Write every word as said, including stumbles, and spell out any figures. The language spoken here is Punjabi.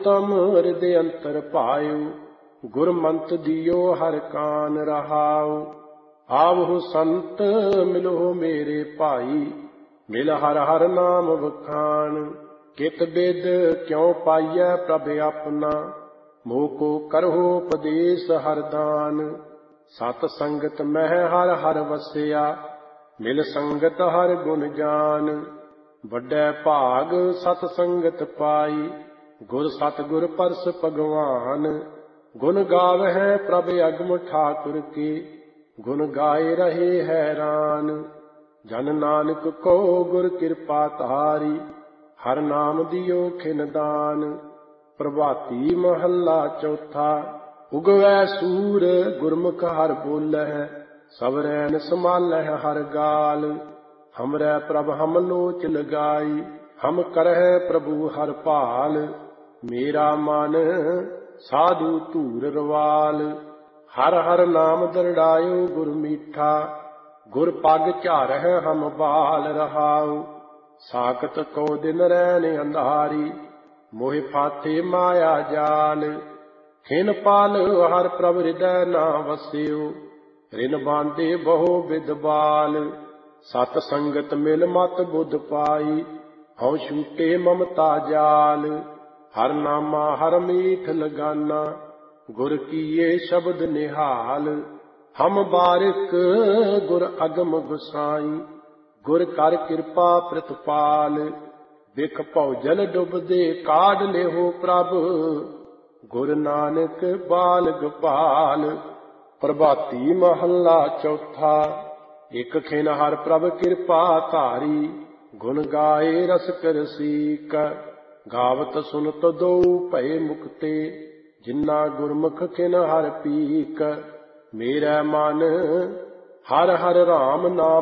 ਤਮ ਹਿਰਦੇ ਅੰਤਰ ਪਾਇਓ, ਗੁਰਮੰਤ ਦਿਓ ਹਰ ਕਾਨ ਰਹਾਉ। ਆਵਹੁ ਸੰਤ ਮਿਲੋ ਮੇਰੇ ਭਾਈ, ਮਿਲ ਹਰ ਹਰ ਨਾਮ ਵਖਾਣ। ਕਿਤ ਬਿਦ ਕਿਉ ਪਾਈਐ ਪ੍ਰਭ ਆਪਣਾ, ਮੋਹ ਕੋ ਕਰਹੁ ਉਪਦੇਸ ਹਰ ਦਾਨ। ਸਤ ਸੰਗਤ ਮਹਿ ਹਰ ਹਰ ਵਸਿਆ, ਮਿਲ ਸੰਗਤ ਹਰ ਗੁਣ ਜਾਨ। ਵੱਡੈ ਭਾਗ ਸਤ ਸੰਗਤ ਪਾਈ, ਗੁਰ ਸਤਿਗੁਰ ਪਰਸ ਭਗਵਾਨ। ਗੁਣ ਗਾਵਹਿ ਪ੍ਰਭ ਅਗਮ ਠਾਕੁਰ ਕੇ, ਗੁਣ ਗਾਏ ਰਹੇ ਹੈਰਾਨ। ਜਨ ਨਾਨਕ ਕੋ ਗੁਰ ਕਿਰਪਾ ਧਾਰੀ, ਹਰ ਨਾਮ ਦਿਓ ਖਿਨ ਦਾਨ। ਪ੍ਰਭਾਤੀ ਮਹੱਲਾ ਚੌਥਾ। ਉਗਵੈ ਸੂਰ ਗੁਰਮੁਖ ਹਰ ਬੋਲਹਿ, ਸਭ ਰੈਨ ਸੰਭਾਲਹਿ ਹਰ ਗਾਲ। ਹਮਰੈ ਪ੍ਰਭ ਹਮ ਲੋਚ ਲਗਾਈ, ਹਮ ਕਰਹਿ ਪ੍ਰਭੂ ਹਰ ਭਾਲ। ਮੇਰਾ ਮਨ ਸਾਧੂ ਧੂਰ ਰਵਾਲ, ਹਰ ਹਰ ਨਾਮ ਦਰੜਾਇਓ ਗੁਰ ਮੀਠਾ। ਗੁਰ ਪਗ ਝਾਰਹਿ ਹਮ ਬਾਲ ਰਹਾਉ, ਸਾਕਤ ਕੋ ਦਿਨ ਰੈਨ ਅੰਧਾਰੀ। ਮੋਹਿ ਫਾਥੇ ਮਾਇਆ ਜਾਲ, ਖਿਨ ਪਾਲ ਹਰ ਪ੍ਰਭ ਹਿਰਦੈ ਨਾ ਵਸਿਓ। ਰਿਨ ਬਾਂਧੇ ਬਹੁ ਵਿਦ ਬਾਲ, ਸਤ ਸੰਗਤ ਮਿਲ ਮਤ ਬੁੱਧ ਪਾਈ। ਹਉ ਛੂਟੇ ਮਮਤਾ ਜਾਲ, ਹਰ ਨਾਮਾ ਹਰ ਮੀਠ ਲਗਾਨਾ। ਗੁਰ ਕੀਏ ਸ਼ਬਦ ਨਿਹਾਲ, ਹਮ ਬਾਰਿਕ ਗੁਰ ਅਗਮ ਗੁਸਾਈ। ਗੁਰ ਕਰ ਕਿਰਪਾ ਪ੍ਰਤਪਾਲ, ਬਿਖ ਭਉ ਜਲ ਡੁਬਦੇ ਕਾਢ ਲਿਹੋ ਪ੍ਰਭ। ਗੁਰ ਨਾਨਕ ਬਾਲ ਗੋਪਾਲ। ਪ੍ਰਭਾਤੀ ਮਹੱਲਾ ਚੌਥਾ। ਇਕ ਖਿਨ ਹਰ ਪ੍ਰਭ ਕਿਰਪਾ ਧਾਰੀ, ਗੁਣ ਗਾਏ ਰਸਕ ਰਸੀਕ। ਗਾਵਤ ਸੁਨਤ ਦਉ ਭਏ ਮੁਕਤੇ, ਜਿਨਾ ਗੁਰਮੁਖ ਖਿਨ ਹਰ ਪੀਕ। ਮੇਰਾ ਮਨ ਹਰ ਹਰ ਰਾਮ ਨਾਮ